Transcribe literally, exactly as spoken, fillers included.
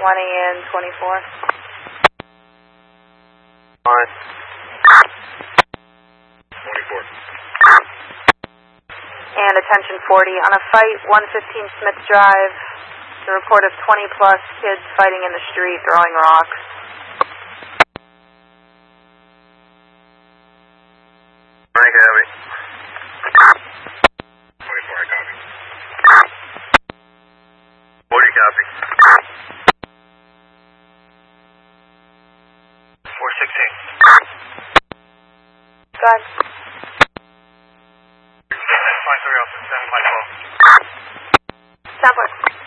twenty and twenty-four. Alright. twenty-four. And attention forty, on a fight, one fifteen Smith Drive, the report of twenty plus kids fighting in the street, throwing rocks. I copy. twenty-four, I copy. forty, copy. four sixteen. Go ahead. seven five three oh, seven five twelve. Tablet.